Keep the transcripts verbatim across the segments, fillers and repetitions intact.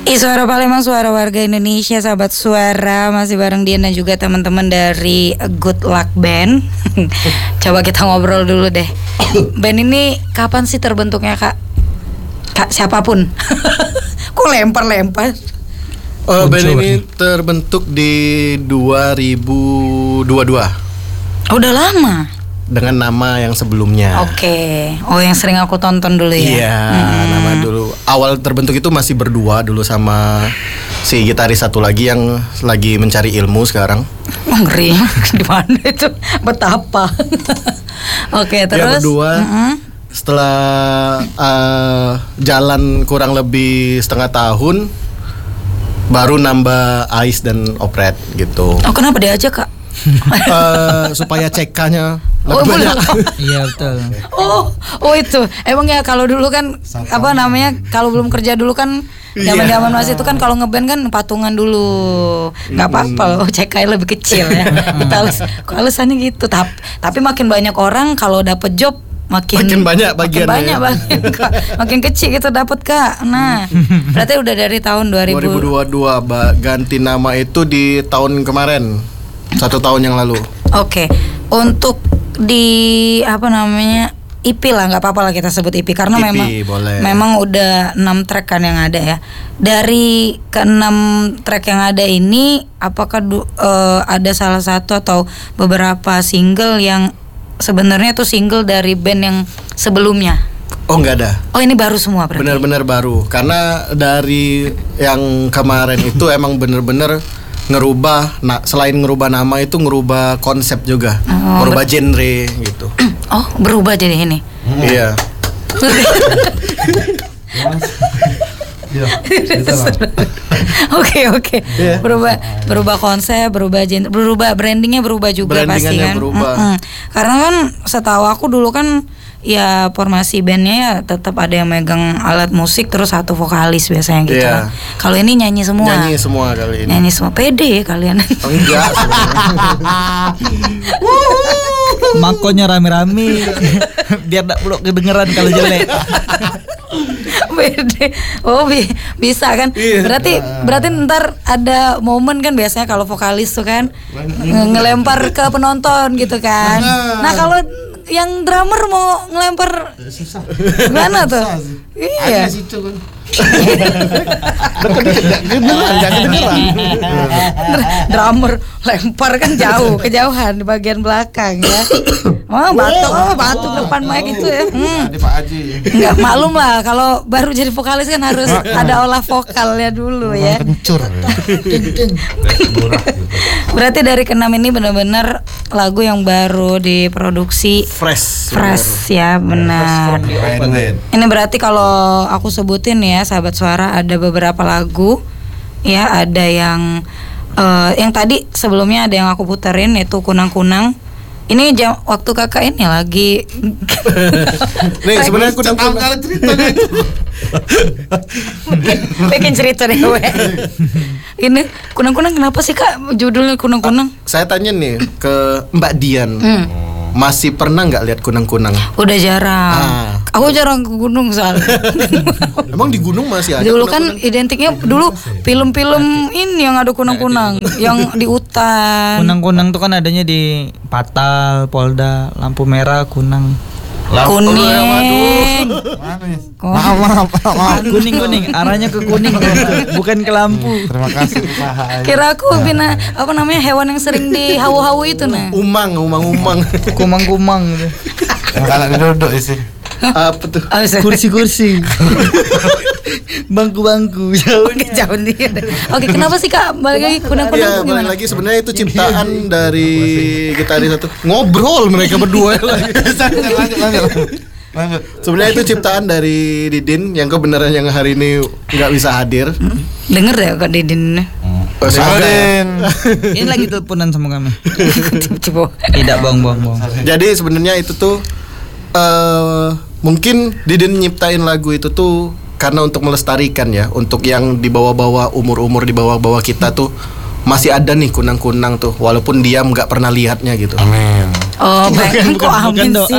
Ih, Suara Palembang, suara warga Indonesia, sahabat suara. Masih bareng Dian dan juga teman-teman dari Good Luck Band. Coba kita ngobrol dulu deh. Band ini kapan sih terbentuknya, Kak? Kak siapapun. Kok lempar-lempar? Oh, band ini terbentuk di dua ribu dua puluh dua. Oh, udah lama. Dengan nama yang sebelumnya. Oke. Okay. Oh, yang sering aku tonton dulu ya. Iya, hmm. nama dulu. Awal terbentuk itu masih berdua dulu sama si gitaris satu lagi yang lagi mencari ilmu sekarang. Oh, ngeri. Di mana itu? Betapa. Oke, okay, terus. Ya, berdua. Mm-hmm. Setelah uh, jalan kurang lebih setengah tahun, baru nambah Ais dan Opret gitu. Oh, kenapa diajak, Kak? uh, supaya C K-nya oh, lebih banyak. Iya betul. Oh, oh itu. Emang ya kalau dulu kan Sapa. apa namanya? Kalau belum kerja dulu kan zaman-zaman masih itu kan kalau ngeband kan patungan dulu. Enggak apa-apa loh, C K-nya lebih kecil ya. Kita halus, alasannya gitu. Tapi tapi makin banyak orang kalau dapet job makin makin banyak bagiannya. Makin banyak bagian, makin kecil kita dapat, Kak. Nah, berarti udah dari tahun dua ribu dua ribu dua puluh dua, ba, ganti nama itu di tahun kemarin. Satu tahun yang lalu. Oke, okay. Untuk di apa namanya E P lah, nggak apa-apa lah kita sebut E P karena E P, memang boleh. memang udah enam track kan yang ada ya. Dari keenam track yang ada ini, apakah du, uh, ada salah satu atau beberapa single yang sebenarnya tuh single dari band yang sebelumnya? Oh, nggak ada. Oh, ini baru semua berarti? Benar-benar baru. Karena dari yang kemarin itu emang bener-bener ngerubah, nah selain ngerubah nama itu ngerubah konsep juga, oh, ngerubah ber- genre gitu. Oh, berubah jadi ini? Hmm. Iya. Oke oke, berubah berubah konsep, berubah genre, berubah brandingnya berubah juga pasti kan? Berubah. Mm-mm. Karena kan setahu aku dulu kan ya formasi bandnya ya tetap ada yang megang alat musik terus satu vokalis biasanya gitu. Yeah. Kalau ini nyanyi semua. Nyanyi semua kali ini. Nyanyi semua, pede ya kalian. Oh, enggak. Makonya rame-rame biar tak perlu kedengeran kalau jelek. Pede. Oh bi- bisa kan? Yeah. Berarti berarti ntar ada momen kan biasanya kalau vokalis tuh kan nge- ngelempar ke penonton gitu kan. Nah kalau yang drummer mau ngelempar susah. gimana tuh? Iya. Ada situ kan. Drummer lempar kan jauh, kejauhan di bagian belakang ya. Oh, batu, oh, batu depan mic itu ya. Hmm. Di Pak Haji. Enggak maklum lah kalau baru jadi vokalis kan harus ada olah vokalnya dulu ya. Kencur. Berarti dari keenam ini benar-benar lagu yang baru diproduksi fresh. Fresh ya, benar. Ini berarti kalau aku sebutin ya sahabat suara ada beberapa lagu ya, ada yang uh, yang tadi sebelumnya ada yang aku puterin yaitu Kunang-Kunang. Ini jam waktu kakak ini lagi. Nih sebenarnya Kunang-Kunang ceritanya itu. Bikin cerita deh we. Ini Kunang-Kunang kenapa sih Kak judulnya Kunang-Kunang? Saya tanya nih ke Mbak Dian. Hmm. Masih pernah nggak lihat kunang-kunang? Udah jarang. Ah. Aku jarang ke gunung soalnya. Emang di gunung masih ada? Dulu kan identiknya dulu film-film ini yang ada kunang-kunang, yang di hutan. Kunang-kunang tuh kan adanya di Patal, Polda, lampu merah, kunang. Kuning. Maaf, maaf, maaf. Kuning kuning, arahnya ke kuning, bukan ke lampu. Terima kasih Pak. Kira aku bina apa namanya hewan yang sering di hawu-hawu itu nah. Umang, umang-umang. Kumang-kumang gitu. Kalau duduk isi. Apa tuh? Kursi-kursi. Bangku-bangku. Jauh jauh nih. Oke, kenapa sih Kak? Balik lagi kunang-kunang ya, gimana? lagi sebenarnya itu ciptaan dari gitaris satu. Ngobrol mereka berdua lagi. Lanjut, lanjut, lanjut. Lanjut. Sebenarnya itu ciptaan dari Didin yang kebenaran yang hari ini nggak bisa hadir. Denger deh kok Didin. Oh, Dengerin. Ini lagi teleponan sama kami. Coba. Tidak bohong-bohong. Jadi sebenarnya itu tuh uh, mungkin Didin nyiptain lagu itu tuh karena untuk melestarikan ya, untuk yang di bawah-bawah umur-umur di bawah-bawah kita tuh masih ada nih kunang-kunang tuh, walaupun dia nggak pernah lihatnya gitu. Amin. Oh, baik. Kok bukan amin doa. sih?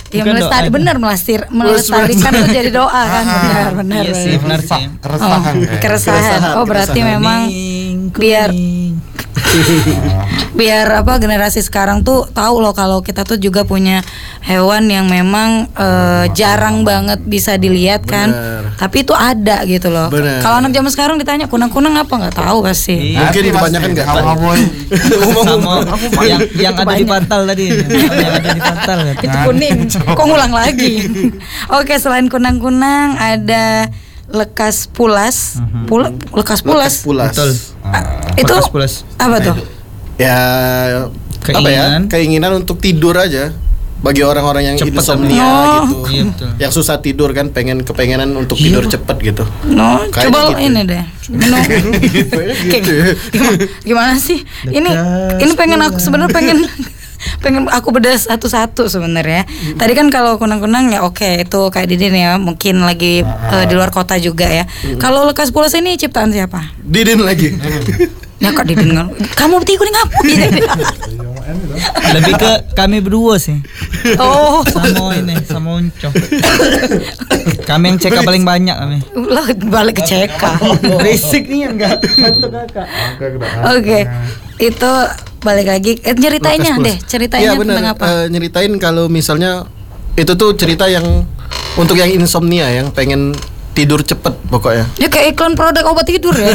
Ya Bukan melestari doa. benar melestir, melestarikan tuh jadi doa kan benar benar. Iya sih, benar sih. Keresahan Oh, kayak. keresahan. Oh berarti keresahan. memang Kuning, biar kuning. biar apa generasi sekarang tuh tahu loh kalau kita tuh juga punya hewan yang memang eh, jarang banget bisa dilihat kan. Bener. Tapi itu ada gitu loh. Bener. Kalau anak zaman sekarang ditanya kunang-kunang apa nggak tahu pasti. Iya. Mungkin kebanyakan nggak tahu. Cowboy. Sama yang yang ada di banyak. pantal tadi, yang ada di pantal kan. Itu kuning. Kok ngulang lagi? Oke, selain kunang-kunang ada lekas pulas. Pula, lekas pulas. Pulas. Betul. Itu Lekas pulas. apa tuh? Ya apa ya? Keinginan. Keinginan untuk tidur aja. Bagi orang-orang yang Cepet insomnia Oh. gitu. Iya, betul. Yang susah tidur kan pengen kepengenan untuk tidur cepet gitu. No, Kayaknya coba lo gitu. ini deh. Minum. Kayak gimana, gimana sih? Ini ini pengen aku sebenarnya pengen pengen aku bedah satu-satu sebenarnya. Tadi kan kalau kunang-kunang ya oke itu kayak Didin ya, mungkin lagi eh, di luar kota juga ya. Kalau lekas pulas ini ciptaan siapa? Didin lagi. Ya kok Didin nggak- kamu bertiga nih ngapain? Lebih ke kami berdua sih. Oh, Sama ini, sama Unco. Kami yang cek paling banyak kami. lo balik ke C K. Berisik nih enggak? Oke, itu balik lagi. Eh, ceritainnya Lekas deh, pulas. ceritainnya Iya, bener. tentang apa? Eh, nyeritain kalau misalnya itu tuh cerita yang untuk yang insomnia yang pengen tidur cepet pokoknya. Ya kayak iklan produk obat tidur ya.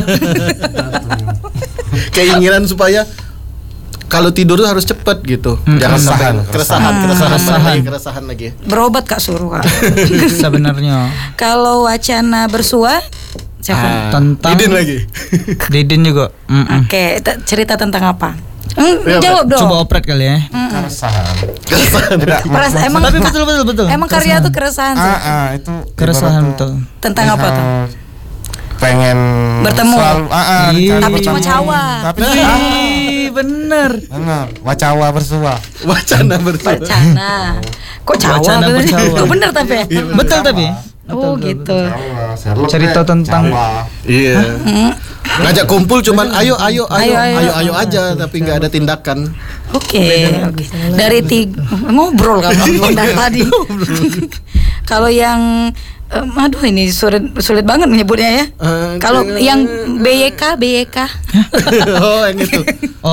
Keinginan supaya kalau tidur tuh harus cepet gitu. Hmm, Jangan sampai keresahan, keresahan, keresahan, keresahan. keresahan lagi, keresahan lagi. Berobat Kak suruh Kak. Sebenarnya Kalau wacana bersua siapa? Ah, Tentang- Didin lagi. Didin juga. Mm-mm. Oke, te- cerita tentang apa? Hmm, Ya, jawab dong. Coba operet kali ya. Keresahan. Keresahan. Tidak. Peras- mak- emang Tapi betul betul betul. emang karya tuh keresahan sih. Ah, ah, itu Keresahan ibarat betul. tuh Tentang apa tuh? misal pengen Bertemu. selalu, ah, ah, Ih. dicari Tapi cuma bertemu. cawa. Tapi ah, Ih, bener. benar, wacawa bersua. Wacana bersua. Wacana. Kok cawa? Wacana bener? bercawa. Oh, bener tapi ya? Betul tapi. Oh gitu. Cawa, Sherlock Cerita kayak tentang- cawa. Iya. Hmm. Ngajak kumpul cuman ayo ayo ayo Ayo, ayo. ayo ayo aja tapi nggak ada tindakan. Oke, oke. Dari tiga ngobrol kan dari tadi. Kalau yang em, aduh ini sulit sulit banget menyebutnya ya. Eh, Kalau jangan- yang B Y K, B Y K. Oh yang itu.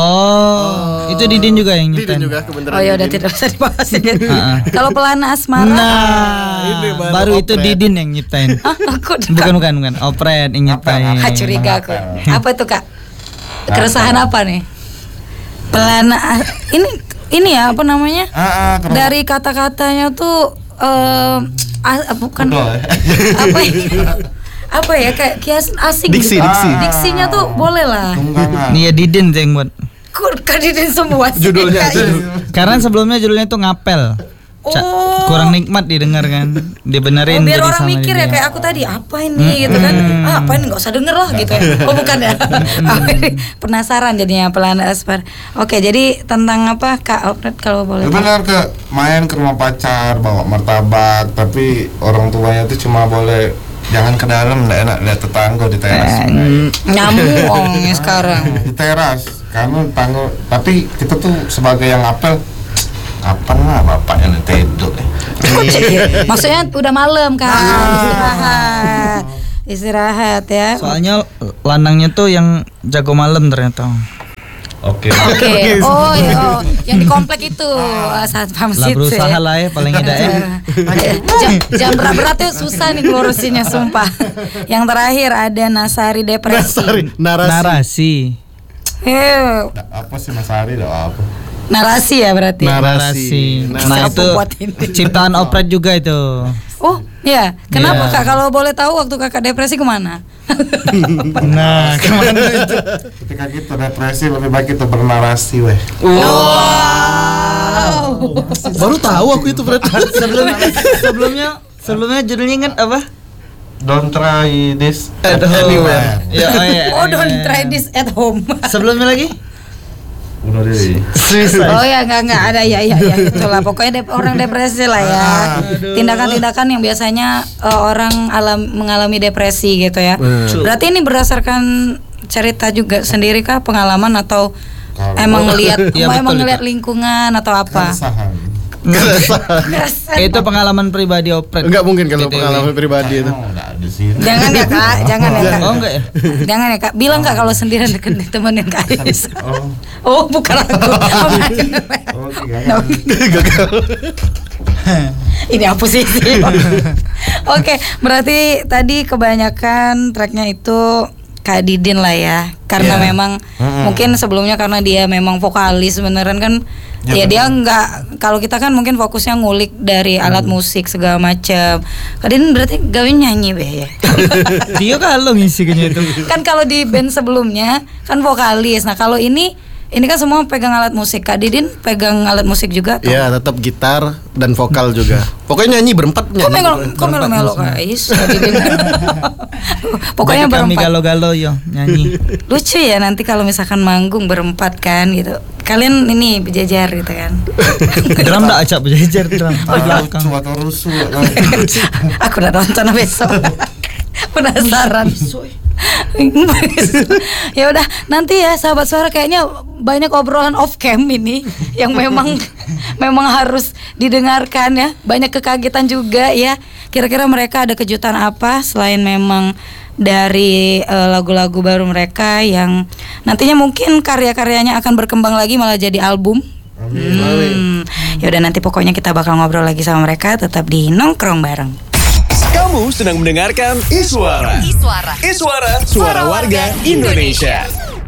Oh, itu Didin juga yang Didin nyiptain. juga kebenaran. Oh ya udah Didin. tidak usah dibahas ini. Ah, ah. Kalau pelana asmara, Nah, ini baru baru itu operet. Didin yang nyiptain. ah, aku Bukan bukan bukan, operet yang nyiptain. ah, curiga aku. Apa itu Kak? Keresahan apa nih? Pelana a- ini ini ya apa namanya? Ah, ah, keren. Dari kata-katanya tuh eh ah, bukan Betul, ya. apa ya? Apa ya kayak kias asing Diksi, gitu. diksi. Diksinya tuh boleh lah. Tunggangan. Nih ya Didin yang buat. Kok kadidin semua sih? Judulnya Kayak- judul. Karena sebelumnya judulnya tuh ngapel. Ca- Oh. kurang nikmat didengar kan. Dibenerin Oh, biar jadi orang sama mikir ya dia. kayak aku tadi apa ini gitu kan, ah, apa ini nggak usah denger lah gitu ya. Oh bukan ya. Apa ini? Penasaran jadinya pelana asmara. Oke, jadi tentang apa Kak Opret kalau boleh Ya tahu? benar ke main ke rumah pacar bawa martabak tapi orang tuanya tuh cuma boleh jangan ke dalam, nggak enak lihat tetangga di teras. Nyamuk ongnya sekarang. Di teras karena tetangga, tapi kita tuh sebagai yang apel apa lah bapaknya nanti tidur ya. Maksudnya udah malam kan, istirahat, istirahat ya. Soalnya lanangnya tuh yang jago malam ternyata. Oke. Oke, oh, iya, oh, yang di komplek itu ah, saat Lah pamsit berusaha lah ya paling tidak ya. jam, jam berat-beratnya susah nih ngelurusinnya sumpah. Yang terakhir ada Nasari depresi. Sorry, narasi. Narasi. Eh, Apa sih Mas Ari dah apa? narasi ya berarti. Narasi. Narasi. Nah Siapa itu buat ini? ciptaan operet juga itu. Oh, ya. Kenapa Iya. Kak? Kalau boleh tahu waktu Kakak depresi kemana? Nah, kemana itu? Ketika kita depresi lebih baik kita bernarasi weh. Baru tahu aku itu berarti. Sebelum sebelumnya sebelumnya judulnya ingat apa? Don't try this At anywhere. Ya, oh, iya, Oh, iya, don't iya. try this at home. Sebelumnya lagi? Udah deh. Oh ya, nggak nggak ada ya ya ya itulah pokoknya dep- orang depresi lah ya. Tindakan-tindakan yang biasanya eh, orang alam mengalami depresi gitu ya. Betul. Berarti ini berdasarkan cerita juga sendiri kah, pengalaman atau Kalau- emang ngelihat Iya, emang betul, ngelihat Kak. lingkungan atau apa? Keresahan. Kerasan. Itu pengalaman pribadi Opret. Enggak mungkin kalau B T W. pengalaman pribadi itu. Emang nggak ada sih. Jangan ya kak, jangan ya kak. Oh enggak ya? Jangan ya kak. Bilang kak kalau sendirian deket temenin kak Ais. Oh, Oh bukan aku. Oh, oh tiga Gagal. Ini apa sih? Oke, berarti tadi kebanyakan tracknya itu Kak Didin lah ya. Karena Yeah. memang mungkin sebelumnya karena dia memang vokalis beneran kan. Ya, Ya, dia nggak, kalau kita kan mungkin fokusnya ngulik dari alat musik segala macam. Kak Didin berarti gawe nyanyi be ya. Dia kalau ngisi kayaknya itu. Kan kalau di band sebelumnya kan vokalis. Nah, kalau ini ini kan semua pegang alat musik. Kak Didin pegang alat musik juga atau? Ya, tetap gitar dan vokal juga. Pokoknya nyanyi berempat Kok nyanyi. melo, kok melo-melo Kak Ais? Kak Didin. Pokoknya Bagi kami berempat. galau-galau yo nyanyi. Lucu ya nanti kalau misalkan manggung berempat kan gitu. Kalian ini berjajar gitu kan. Drum dak acak berjajar drum. Oh, Di belakang. Cuma rusuh. Aku udah nonton besok. Penasaran. Ya udah nanti ya sahabat suara, kayaknya banyak obrolan off cam ini yang memang memang harus didengarkan ya. Banyak kekagetan juga ya. Kira-kira mereka ada kejutan apa selain memang dari eh, lagu-lagu baru mereka yang nantinya mungkin karya-karyanya akan berkembang lagi malah jadi album. Hmm. Ya udah nanti pokoknya kita bakal ngobrol lagi sama mereka, tetap di Nongkrong Bareng. Kamu sedang mendengarkan Iswara. Iswara. Iswara, suara warga Indonesia.